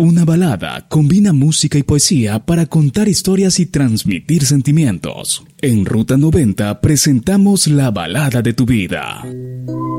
Una balada combina música y poesía para contar historias y transmitir sentimientos. En Ruta 90 presentamos la balada de tu vida.